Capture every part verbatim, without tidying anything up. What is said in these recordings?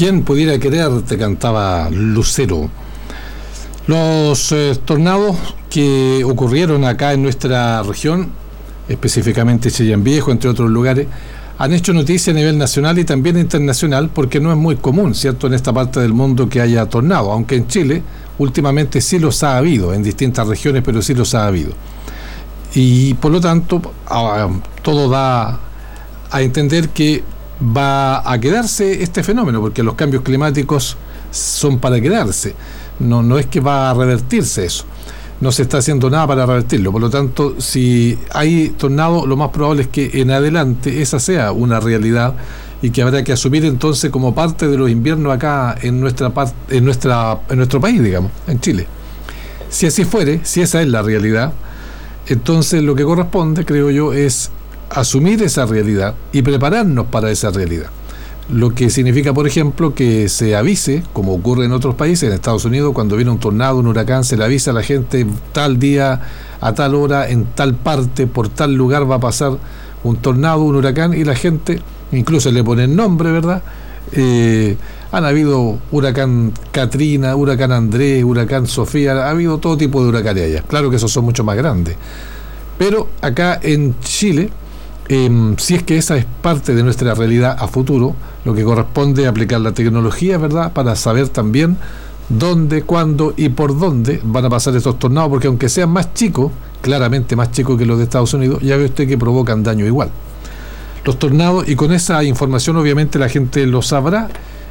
¿Quién pudiera quererte?, cantaba Lucero. Los eh, tornados que ocurrieron acá en nuestra región, específicamente Chillán Viejo, entre otros lugares, han hecho noticia a nivel nacional y también internacional, porque no es muy común, ¿cierto?, en esta parte del mundo que haya tornados, aunque en Chile últimamente sí los ha habido, en distintas regiones, pero sí los ha habido. Y por lo tanto, a, todo da a entender que va a quedarse este fenómeno, porque los cambios climáticos son para quedarse. No, no es que va a revertirse eso. No se está haciendo nada para revertirlo. Por lo tanto, si hay tornado, lo más probable es que en adelante esa sea una realidad y que habrá que asumir entonces como parte de los inviernos acá en nuestra parte, en nuestra, en nuestro país, digamos, en Chile. Si así fuere, si esa es la realidad, entonces lo que corresponde, creo yo, es asumir esa realidad y prepararnos para esa realidad. Lo que significa, por ejemplo, que se avise, como ocurre en otros países, en Estados Unidos, cuando viene un tornado, un huracán, se le avisa a la gente tal día, a tal hora, en tal parte, por tal lugar va a pasar un tornado, un huracán, y la gente incluso le ponen nombre, ¿verdad? Eh, han habido huracán Katrina, huracán Andrés, huracán Sofía, ha habido todo tipo de huracanes allá. Claro que esos son mucho más grandes. Pero acá en Chile, Eh, si es que esa es parte de nuestra realidad a futuro, lo que corresponde es aplicar la tecnología, ¿verdad?, para saber también dónde, cuándo y por dónde van a pasar estos tornados, porque aunque sean más chicos, claramente más chicos que los de Estados Unidos, ya ve usted que provocan daño igual. Los tornados, y con esa información obviamente la gente lo sabrá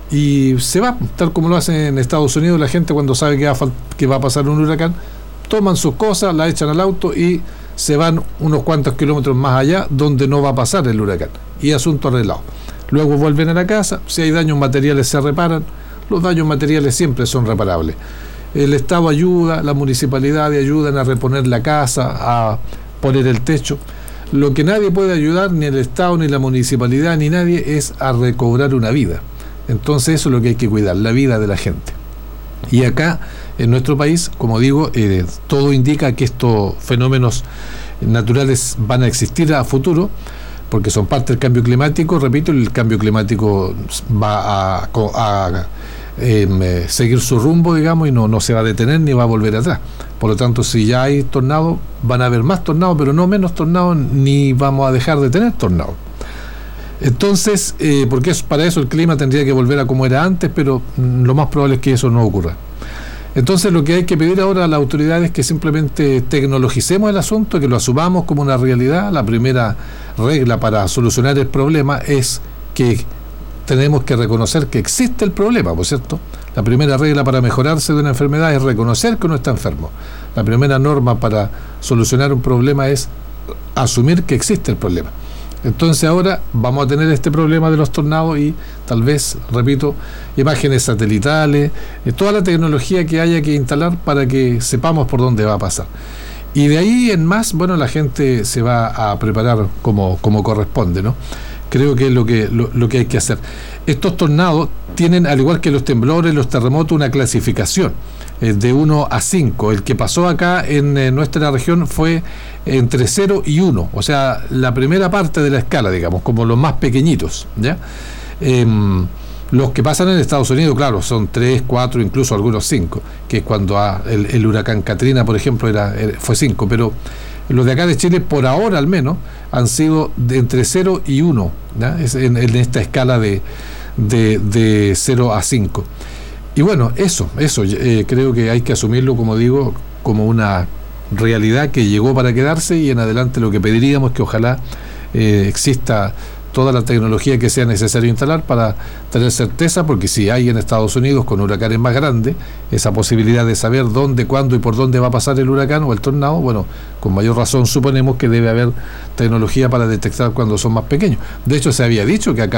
y se va, tal como lo hacen en Estados Unidos. La gente, cuando sabe que va a, que va a pasar un huracán, toman sus cosas, las echan al auto y se van unos cuantos kilómetros más allá donde no va a pasar el huracán, y asunto arreglado. Luego vuelven a la casa, si hay daños materiales se reparan. Los daños materiales siempre son reparables. El Estado ayuda, las municipalidades ayudan a reponer la casa, a poner el techo. Lo que nadie puede ayudar, ni el Estado, ni la municipalidad, ni nadie, es a recobrar una vida. Entonces eso es lo que hay que cuidar, la vida de la gente. Y acá, en nuestro país, como digo, eh, todo indica que estos fenómenos naturales van a existir a futuro, porque son parte del cambio climático. Repito, el cambio climático va a, a eh, seguir su rumbo, digamos, y no, no se va a detener ni va a volver atrás. Por lo tanto, si ya hay tornados, van a haber más tornados, pero no menos tornados, ni vamos a dejar de tener tornados. Entonces, eh, porque es, para eso el clima tendría que volver a como era antes, pero mm, lo más probable es que eso no ocurra. Entonces, lo que hay que pedir ahora a las autoridades es que simplemente tecnologicemos el asunto, que lo asumamos como una realidad. La primera regla para solucionar el problema es que tenemos que reconocer que existe el problema, ¿por cierto? La primera regla para mejorarse de una enfermedad es reconocer que uno está enfermo. La primera norma para solucionar un problema es asumir que existe el problema. Entonces ahora vamos a tener este problema de los tornados y tal vez, repito, imágenes satelitales, eh, toda la tecnología que haya que instalar para que sepamos por dónde va a pasar. Y de ahí en más, bueno, la gente se va a preparar como, como corresponde, ¿no? Creo que es lo que, lo, lo que hay que hacer. Estos tornados tienen, al igual que los temblores, los terremotos, una clasificación eh, de uno a cinco. El que pasó acá en eh, nuestra región fue entre cero y uno, o sea, la primera parte de la escala, digamos, como los más pequeñitos, ¿ya? Eh, los que pasan en Estados Unidos, claro, son tres, cuatro, incluso algunos cinco, que es cuando ah, el, el huracán Katrina, por ejemplo, era, era fue cinco, pero los de acá de Chile, por ahora al menos, han sido de entre cero y uno, ¿ya? Es en, en esta escala de, de, de cero a cinco. Y bueno, eso, eso eh, creo que hay que asumirlo, como digo, como una realidad que llegó para quedarse, y en adelante lo que pediríamos es que ojalá eh, exista toda la tecnología que sea necesario instalar para tener certeza, porque si hay en Estados Unidos con huracanes más grandes esa posibilidad de saber dónde, cuándo y por dónde va a pasar el huracán o el tornado, bueno, con mayor razón suponemos que debe haber tecnología para detectar cuando son más pequeños. De hecho, se había dicho que acá